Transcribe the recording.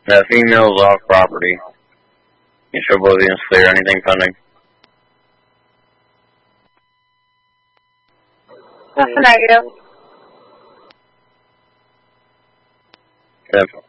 The female's off property. You show both units clear. Anything pending? That's a negative. Good.